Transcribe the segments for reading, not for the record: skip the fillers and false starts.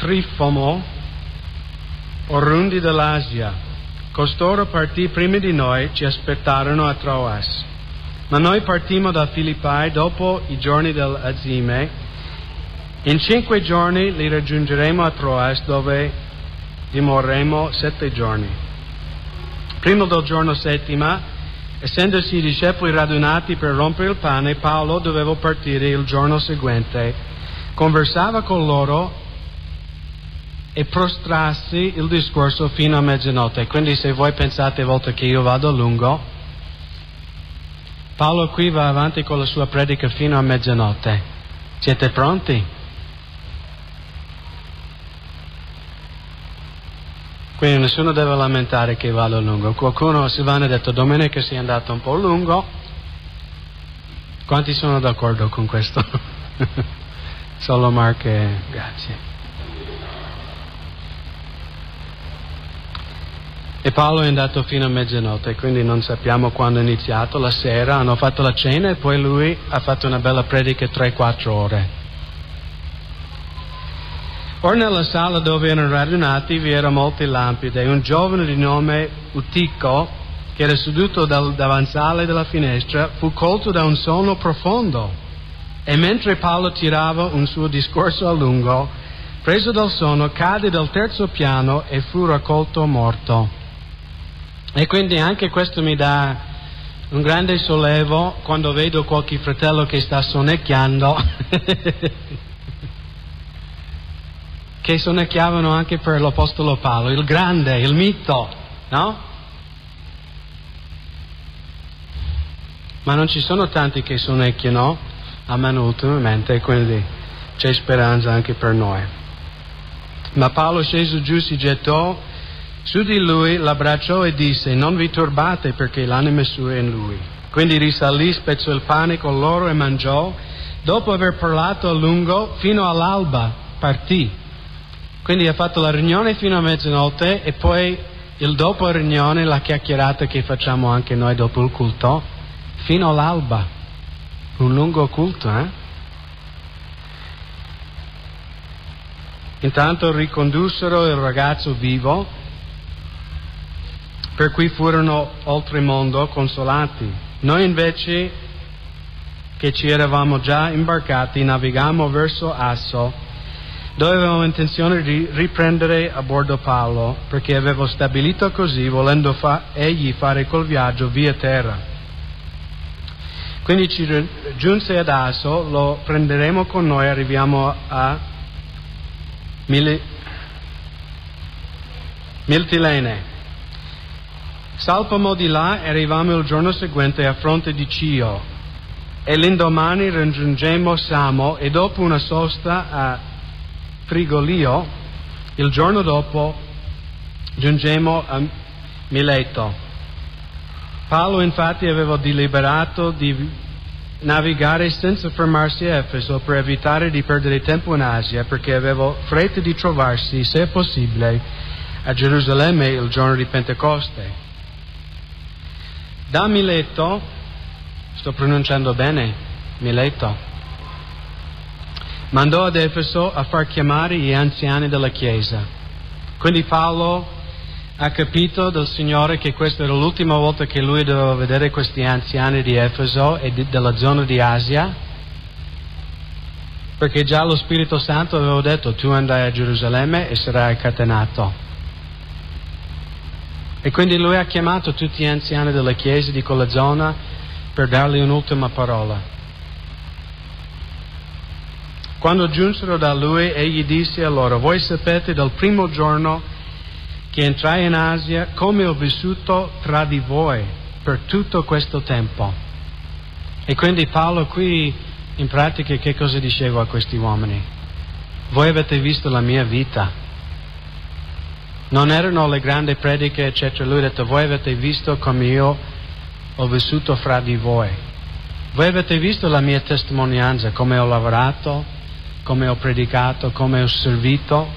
Trifomo, orundi dell'Asia. Costoro partì prima di noi, ci aspettarono a Troas. Ma noi partimmo da Filippi dopo i giorni dell'Azime. In 5 giorni li raggiungeremo a Troas, dove dimorremo 7 giorni. Prima del giorno settima, essendosi i discepoli radunati per rompere il pane, Paolo doveva partire il giorno seguente. Conversava con loro e prostrassi il discorso fino a mezzanotte. Quindi se voi pensate a volte che io vado a lungo, Paolo qui va avanti con la sua predica fino a mezzanotte. Siete pronti? Quindi nessuno deve lamentare che vado a lungo. Qualcuno, Silvano, ha detto domenica sei andato un po' lungo. Quanti sono d'accordo con questo? Solo Mark e grazie. E Paolo è andato fino a mezzanotte, quindi non sappiamo quando è iniziato. La sera hanno fatto la cena e poi lui ha fatto una bella predica 3-4 ore. Ora nella sala dove erano radunati vi erano molte lampade. Un giovane di nome Utico, che era seduto davanzale della finestra, fu colto da un sonno profondo. E mentre Paolo tirava un suo discorso a lungo, preso dal sonno, cadde dal 3° piano e fu raccolto morto. E quindi anche questo mi dà un grande sollevo quando vedo qualche fratello che sta sonnecchiando, che sonnecchiavano anche per l'Apostolo Paolo, il grande, il mito, no? Ma non ci sono tanti che sonnecchiano, almeno ultimamente, quindi c'è speranza anche per noi. Ma Paolo sceso giù si gettò su di lui, l'abbracciò e disse: non vi turbate perché l'anima sua è in lui. Quindi risalì, spezzò il pane con loro e mangiò. Dopo aver parlato a lungo, fino all'alba partì. Quindi ha fatto la riunione fino a mezzanotte e poi il dopo riunione, la chiacchierata che facciamo anche noi dopo il culto, fino all'alba. Un lungo culto, Intanto ricondussero il ragazzo vivo, per cui furono oltremondo consolati. Noi invece, che ci eravamo già imbarcati, navigammo verso Asso, dove avevamo intenzione di riprendere a bordo Paolo, perché avevo stabilito così, volendo egli fare quel viaggio via terra. Quindi ci giunse ad Asso, lo prenderemo con noi, arriviamo a Mitilene. Salpamo di là e arrivammo il giorno seguente a fronte di Cio e l'indomani raggiungemmo Samo e dopo una sosta a Frigolio il giorno dopo giungemmo a Mileto. Paolo infatti aveva deliberato di navigare senza fermarsi a Efeso per evitare di perdere tempo in Asia, perché aveva fretta di trovarsi, se possibile, a Gerusalemme il giorno di Pentecoste. Da Mileto, sto pronunciando bene, Mileto, mandò ad Efeso a far chiamare gli anziani della Chiesa. Quindi Paolo ha capito dal Signore che questa era l'ultima volta che lui doveva vedere questi anziani di Efeso e della zona di Asia, perché già lo Spirito Santo aveva detto: tu andrai a Gerusalemme e sarai incatenato. E quindi lui ha chiamato tutti gli anziani della Chiesa di quella zona per dargli un'ultima parola. Quando giunsero da lui, egli disse a loro: voi sapete dal primo giorno che entrai in Asia come ho vissuto tra di voi per tutto questo tempo. E quindi Paolo qui in pratica che cosa diceva a questi uomini? Voi avete visto la mia vita. Non erano le grandi prediche, eccetera. Lui ha detto: voi avete visto come io ho vissuto fra di voi. Voi avete visto la mia testimonianza, come ho lavorato, come ho predicato, come ho servito.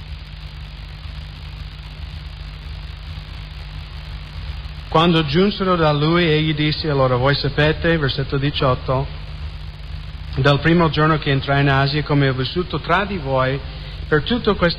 Quando giunsero da lui, egli disse a loro: voi sapete, versetto 18, dal primo giorno che entrai in Asia, come ho vissuto tra di voi per tutto questo